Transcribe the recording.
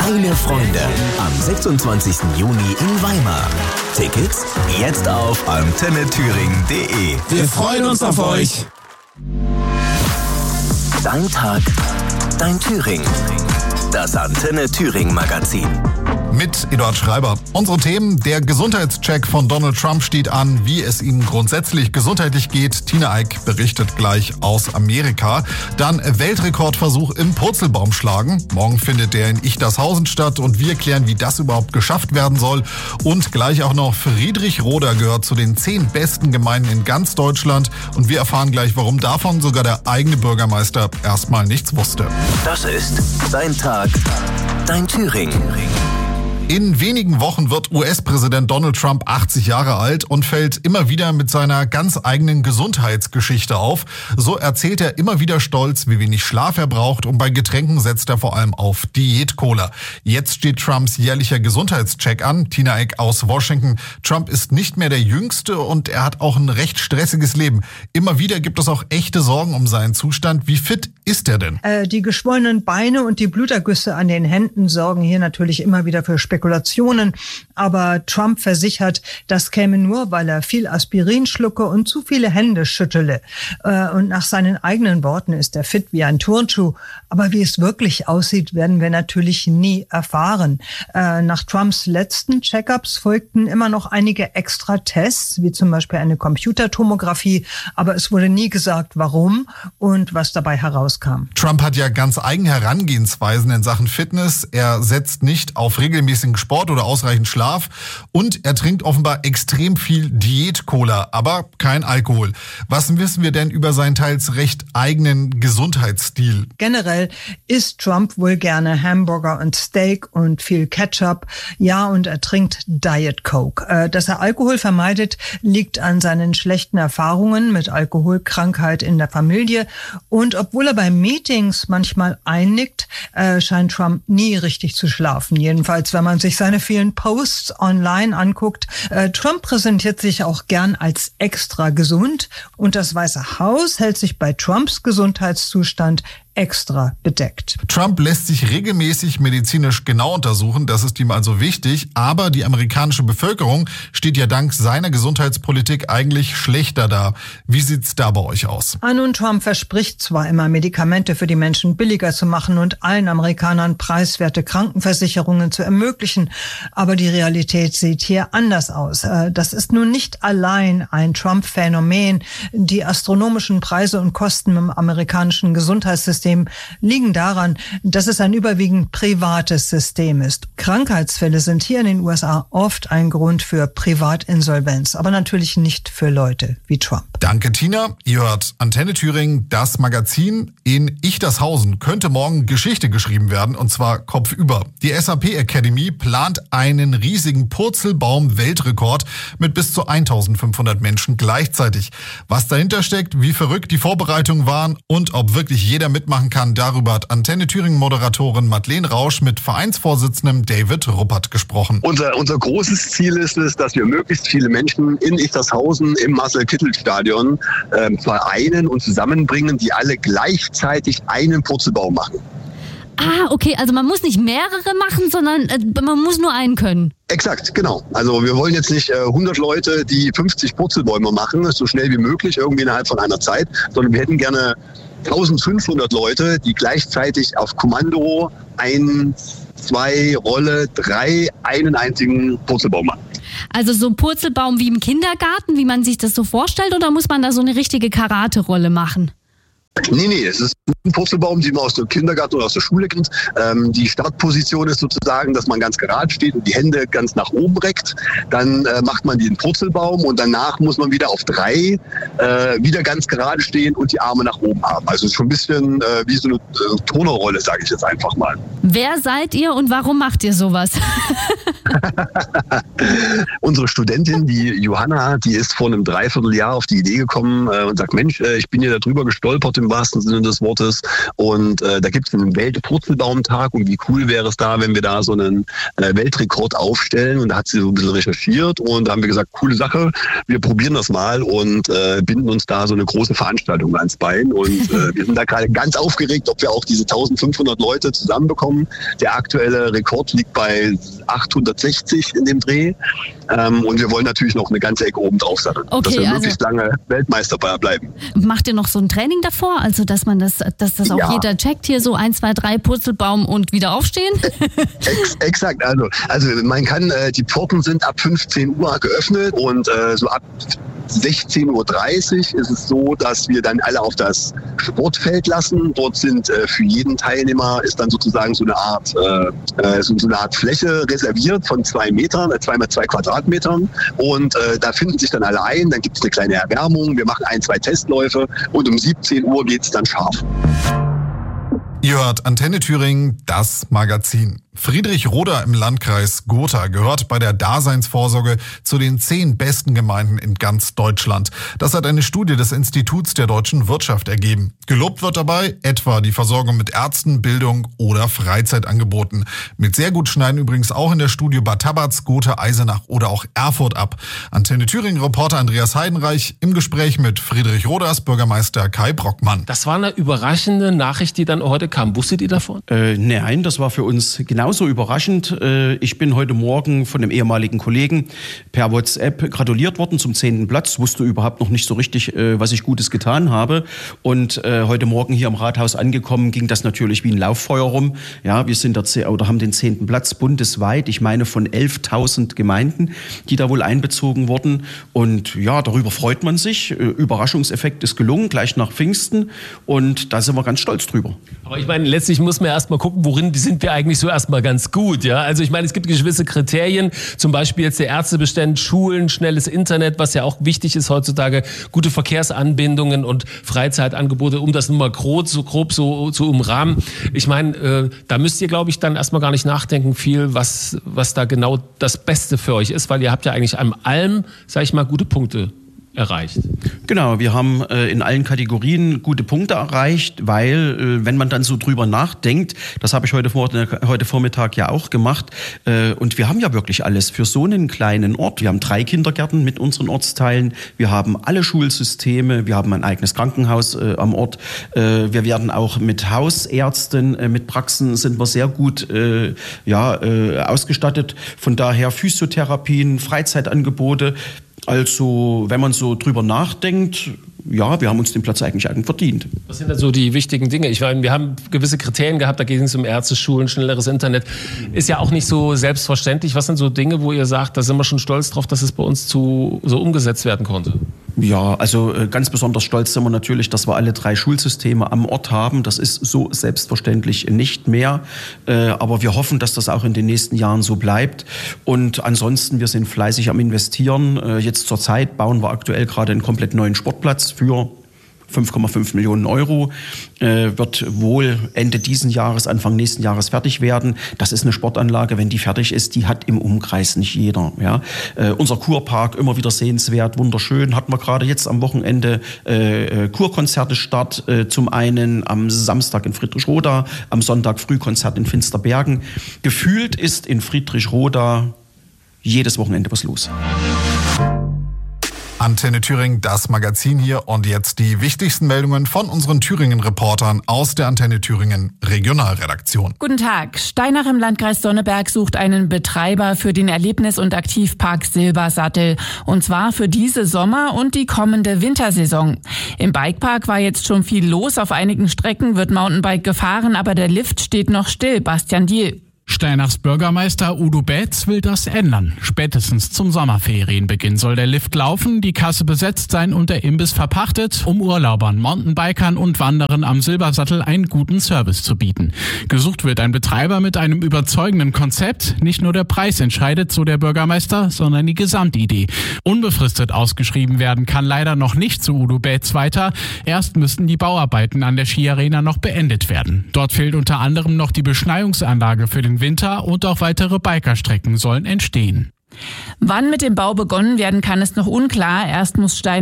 Geile Freunde am 26. Juni in Weimar. Tickets jetzt auf antennethüringen.de. Wir freuen uns auf euch. Dein Tag, dein Thüringen. Das Antenne Thüringen Magazin. Mit Eduard Schreiber. Unsere Themen: Der Gesundheitscheck von Donald Trump steht an, wie es ihm grundsätzlich gesundheitlich geht. Tina Eick berichtet gleich aus Amerika. Dann Weltrekordversuch im Purzelbaumschlagen. Morgen findet der in Ichtershausen statt und wir klären, wie das überhaupt geschafft werden soll. Und gleich auch noch Friedrichroda gehört zu den 10 besten Gemeinden in ganz Deutschland. Und wir erfahren gleich, warum davon sogar der eigene Bürgermeister erstmal nichts wusste. Das ist Dein Tag, dein Thüringen. In wenigen Wochen wird US-Präsident Donald Trump 80 Jahre alt und fällt immer wieder mit seiner ganz eigenen Gesundheitsgeschichte auf. So erzählt er immer wieder stolz, wie wenig Schlaf er braucht, und bei Getränken setzt er vor allem auf Diät-Cola. Jetzt steht Trumps jährlicher Gesundheitscheck an. Tina Eick aus Washington. Trump ist nicht mehr der Jüngste und er hat auch ein recht stressiges Leben. Immer wieder gibt es auch echte Sorgen um seinen Zustand. Wie fit ist er denn? Die geschwollenen Beine und die Blutergüsse an den Händen sorgen hier natürlich immer wieder für Spekulationen. Aber Trump versichert, das käme nur, weil er viel Aspirin schlucke und zu viele Hände schüttele. Und nach seinen eigenen Worten ist er fit wie ein Turnschuh. Aber wie es wirklich aussieht, werden wir natürlich nie erfahren. Nach Trumps letzten Check-ups folgten immer noch einige extra Tests, wie zum Beispiel eine Computertomographie. Aber es wurde nie gesagt, warum und was dabei herauskam. Trump hat ja ganz eigene Herangehensweisen in Sachen Fitness. Er setzt nicht auf regelmäßigen Sport oder ausreichend Schlaf und er trinkt offenbar extrem viel Diät-Cola, aber kein Alkohol. Was wissen wir denn über seinen teils recht eigenen Gesundheitsstil? Generell isst Trump wohl gerne Hamburger und Steak und viel Ketchup. Ja, und er trinkt Diet Coke. Dass er Alkohol vermeidet, liegt an seinen schlechten Erfahrungen mit Alkoholkrankheit in der Familie. Und obwohl er bei Meetings manchmal einnickt, scheint Trump nie richtig zu schlafen. Jedenfalls, wenn man sich seine vielen Posts online anguckt. Trump präsentiert sich auch gern als extra gesund und das Weiße Haus hält sich bei Trumps Gesundheitszustand extra bedeckt. Trump lässt sich regelmäßig medizinisch genau untersuchen, das ist ihm also wichtig, aber die amerikanische Bevölkerung steht ja dank seiner Gesundheitspolitik eigentlich schlechter da. Wie sieht's da bei euch aus? Nun, Trump verspricht zwar immer, Medikamente für die Menschen billiger zu machen und allen Amerikanern preiswerte Krankenversicherungen zu ermöglichen, aber die Realität sieht hier anders aus. Das ist nun nicht allein ein Trump-Phänomen. Die astronomischen Preise und Kosten im amerikanischen Gesundheitssystem liegen daran, dass es ein überwiegend privates System ist. Krankheitsfälle sind hier in den USA oft ein Grund für Privatinsolvenz, aber natürlich nicht für Leute wie Trump. Danke, Tina. Ihr hört Antenne Thüringen, das Magazin. In Ichtershausen könnte morgen Geschichte geschrieben werden, und zwar kopfüber. Die SAP Academy plant einen riesigen Purzelbaum-Weltrekord mit bis zu 1500 Menschen gleichzeitig. Was dahinter steckt, wie verrückt die Vorbereitungen waren und ob wirklich jeder mitmachen kann, darüber hat Antenne Thüringen-Moderatorin Madeleine Rausch mit Vereinsvorsitzendem David Ruppert gesprochen. Unser großes Ziel ist es, dass wir möglichst viele Menschen in Ichtershausen im Marcel-Kittel-Stadion vereinen und zusammenbringen, die alle gleichzeitig einen Purzelbaum machen. Ah, okay, also man muss nicht mehrere machen, sondern man muss nur einen können. Exakt, genau. Also wir wollen jetzt nicht 100 Leute, die 50 Purzelbäume machen, so schnell wie möglich, irgendwie innerhalb von einer Zeit, sondern wir hätten gerne 1500 Leute, die gleichzeitig auf Kommando 1, 2, Rolle, 3 einen einzigen Purzelbaum machen. Also so ein Purzelbaum wie im Kindergarten, wie man sich das so vorstellt, oder muss man da so eine richtige Karate-Rolle machen? Nee, es ist ein Purzelbaum, den man aus dem Kindergarten oder aus der Schule kennt. Die Startposition ist sozusagen, dass man ganz gerade steht und die Hände ganz nach oben reckt. Dann macht man den Purzelbaum und danach muss man wieder auf 3 wieder ganz gerade stehen und die Arme nach oben haben. Also schon ein bisschen wie so eine Turnerrolle, sage ich jetzt einfach mal. Wer seid ihr und warum macht ihr sowas? Unsere Studentin, die Johanna, die ist vor einem Dreivierteljahr auf die Idee gekommen und sagt, Mensch, ich bin hier darüber gestolpert im im wahrsten Sinne des Wortes. Und da gibt es einen Weltpurzelbaumtag und wie cool wäre es da, wenn wir da so einen Weltrekord aufstellen. Und da hat sie so ein bisschen recherchiert und da haben wir gesagt, coole Sache, wir probieren das mal und binden uns da so eine große Veranstaltung ans Bein. Und wir sind da gerade ganz aufgeregt, ob wir auch diese 1500 Leute zusammenbekommen. Der aktuelle Rekord liegt bei 860 in dem Dreh. Und wir wollen natürlich noch eine ganze Ecke oben drauf satteln, dass wir möglichst lange Weltmeister bleiben. Macht ihr noch so ein Training davor? Also, dass das auch jeder checkt, hier so 1, 2, 3 Purzelbaum und wieder aufstehen? Exakt. Also man kann, die Pforten sind ab 15 Uhr geöffnet und so ab 16.30 Uhr ist es so, dass wir dann alle auf das Sportfeld lassen. Dort sind für jeden Teilnehmer ist dann sozusagen so eine Art Fläche reserviert von 2 Metern, 2 mal 2 Quadratmetern. Und da finden sich dann alle ein. Dann gibt es eine kleine Erwärmung. Wir machen 1, 2 Testläufe und um 17 Uhr geht es dann scharf. Ihr hört Antenne Thüringen, das Magazin. Friedrich-Roda im Landkreis Gotha gehört bei der Daseinsvorsorge zu den 10 besten Gemeinden in ganz Deutschland. Das hat eine Studie des Instituts der deutschen Wirtschaft ergeben. Gelobt wird dabei etwa die Versorgung mit Ärzten, Bildung oder Freizeitangeboten. Mit sehr gut schneiden übrigens auch in der Studie Bad Tabatz, Gotha, Eisenach oder auch Erfurt ab. Antenne Thüringen-Reporter Andreas Heidenreich im Gespräch mit Friedrich-Rodas Bürgermeister Kai Brockmann. Das war eine überraschende Nachricht, die dann heute kam. Wusstet ihr davon? Nein, das war für uns genauso überraschend. Ich bin heute Morgen von einem ehemaligen Kollegen per WhatsApp gratuliert worden zum 10. Platz. Wusste überhaupt noch nicht so richtig, was ich Gutes getan habe. Und heute Morgen hier am Rathaus angekommen, ging das natürlich wie ein Lauffeuer rum. Ja, wir sind haben den 10. Platz bundesweit. Ich meine von 11.000 Gemeinden, die da wohl einbezogen wurden. Und ja, darüber freut man sich. Überraschungseffekt ist gelungen, gleich nach Pfingsten. Und da sind wir ganz stolz drüber. Aber ich meine, letztlich muss man erst mal gucken, worin sind wir eigentlich so erstmal ganz gut. Ja? Also ich meine, es gibt gewisse Kriterien, zum Beispiel jetzt der Ärztebestand, Schulen, schnelles Internet, was ja auch wichtig ist heutzutage, gute Verkehrsanbindungen und Freizeitangebote, um das nur mal grob so zu umrahmen. Ich meine, da müsst ihr, glaube ich, dann erstmal gar nicht nachdenken viel, was da genau das Beste für euch ist, weil ihr habt ja eigentlich an allem, sage ich mal, gute Punkte erreicht. Genau, wir haben in allen Kategorien gute Punkte erreicht, weil wenn man dann so drüber nachdenkt, das habe ich heute Vormittag ja auch gemacht, und wir haben ja wirklich alles für so einen kleinen Ort. Wir haben 3 Kindergärten mit unseren Ortsteilen, wir haben alle Schulsysteme, wir haben ein eigenes Krankenhaus am Ort, wir werden auch mit Hausärzten, mit Praxen sind wir sehr gut ausgestattet. Von daher Physiotherapien, Freizeitangebote. Also, wenn man so drüber nachdenkt, ja, wir haben uns den Platz eigentlich verdient. Was sind da so die wichtigen Dinge? Ich meine, wir haben gewisse Kriterien gehabt, da ging es um Ärzte, Schulen, schnelleres Internet. Ist ja auch nicht so selbstverständlich. Was sind so Dinge, wo ihr sagt, da sind wir schon stolz drauf, dass es bei uns so umgesetzt werden konnte? Ja, also ganz besonders stolz sind wir natürlich, dass wir alle 3 Schulsysteme am Ort haben. Das ist so selbstverständlich nicht mehr. Aber wir hoffen, dass das auch in den nächsten Jahren so bleibt. Und ansonsten, wir sind fleißig am Investieren. Jetzt zur Zeit bauen wir aktuell gerade einen komplett neuen Sportplatz für 5,5 Millionen Euro, wird wohl Ende diesen Jahres, Anfang nächsten Jahres fertig werden. Das ist eine Sportanlage, wenn die fertig ist, die hat im Umkreis nicht jeder. Ja. Unser Kurpark, immer wieder sehenswert, wunderschön, hatten wir gerade jetzt am Wochenende Kurkonzerte Start, zum einen am Samstag in Friedrich-Roda, am Sonntag Frühkonzert in Finsterbergen. Gefühlt ist in Friedrich-Roda jedes Wochenende was los. Antenne Thüringen, das Magazin hier, und jetzt die wichtigsten Meldungen von unseren Thüringen-Reportern aus der Antenne Thüringen Regionalredaktion. Guten Tag. Steinach im Landkreis Sonneberg sucht einen Betreiber für den Erlebnis- und Aktivpark Silbersattel. Und zwar für diese Sommer- und die kommende Wintersaison. Im Bikepark war jetzt schon viel los. Auf einigen Strecken wird Mountainbike gefahren, aber der Lift steht noch still. Bastian Diel. Steinachs Bürgermeister Udo Betz will das ändern. Spätestens zum Sommerferienbeginn soll der Lift laufen, die Kasse besetzt sein und der Imbiss verpachtet, um Urlaubern, Mountainbikern und Wanderern am Silbersattel einen guten Service zu bieten. Gesucht wird ein Betreiber mit einem überzeugenden Konzept. Nicht nur der Preis entscheidet, so der Bürgermeister, sondern die Gesamtidee. Unbefristet ausgeschrieben werden kann leider noch nicht, so Udo Betz weiter. Erst müssten die Bauarbeiten an der Skiarena noch beendet werden. Dort fehlt unter anderem noch die Beschneiungsanlage für den Winter und auch weitere Bikerstrecken sollen entstehen. Wann mit dem Bau begonnen werden kann, ist noch unklar. Erst muss Steinach